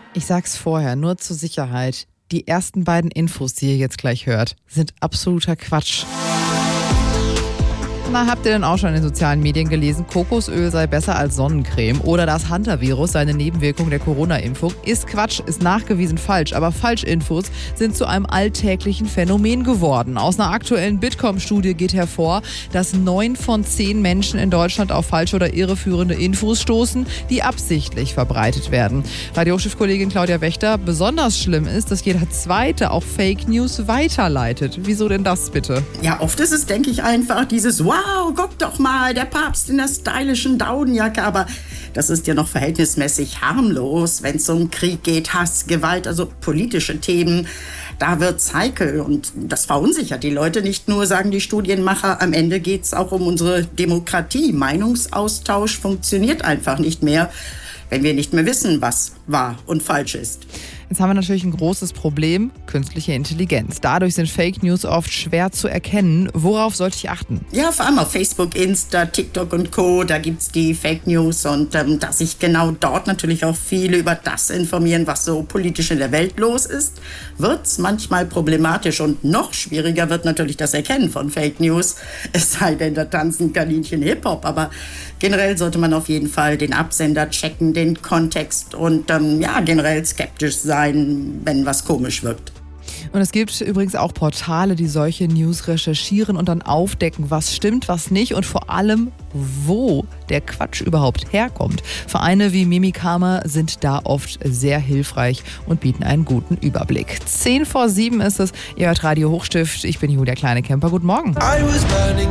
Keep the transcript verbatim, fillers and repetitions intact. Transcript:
Ich sag's vorher, nur zur Sicherheit. Die ersten beiden Infos, die ihr jetzt gleich hört, sind absoluter Quatsch. Na, habt ihr denn auch schon in den sozialen Medien gelesen, Kokosöl sei besser als Sonnencreme oder das Hunter-Virus sei eine Nebenwirkung der Corona-Impfung? Ist Quatsch, ist nachgewiesen falsch, aber Falschinfos sind zu einem alltäglichen Phänomen geworden. Aus einer aktuellen Bitkom-Studie geht hervor, dass neun von zehn Menschen in Deutschland auf falsche oder irreführende Infos stoßen, die absichtlich verbreitet werden. Radiochefkollegin Claudia Wächter, besonders schlimm ist, dass jeder Zweite auch Fake News weiterleitet. Wieso denn das bitte? Ja, oft ist es, denke ich, einfach dieses Wow, guck doch mal, der Papst in der stylischen Daunenjacke. Aber das ist ja noch verhältnismäßig harmlos, wenn es um Krieg geht, Hass, Gewalt, also politische Themen. Da wird's heikel und das verunsichert die Leute nicht nur, sagen die Studienmacher. Am Ende geht's auch um unsere Demokratie. Meinungsaustausch funktioniert einfach nicht mehr, wenn wir nicht mehr wissen, was wahr und falsch ist. Jetzt haben wir natürlich ein großes Problem, künstliche Intelligenz. Dadurch sind Fake News oft schwer zu erkennen. Worauf sollte ich achten? Ja, vor allem auf Facebook, Insta, TikTok und Co. Da gibt's die Fake News und ähm, dass sich genau dort natürlich auch viele über das informieren, was so politisch in der Welt los ist, wird's manchmal problematisch. Und noch schwieriger wird natürlich das Erkennen von Fake News. Es sei denn, da tanzen Kaninchen Hip-Hop. Aber generell sollte man auf jeden Fall den Absender checken, den Kontext und ähm, ja, generell skeptisch sein, wenn was komisch wirkt. Und es gibt übrigens auch Portale, die solche News recherchieren und dann aufdecken, was stimmt, was nicht und vor allem, wo der Quatsch überhaupt herkommt. Vereine wie Mimikama sind da oft sehr hilfreich und bieten einen guten Überblick. Zehn vor sieben ist es, ihr hört Radio Hochstift, ich bin Julia Kleine-Kemper, guten Morgen.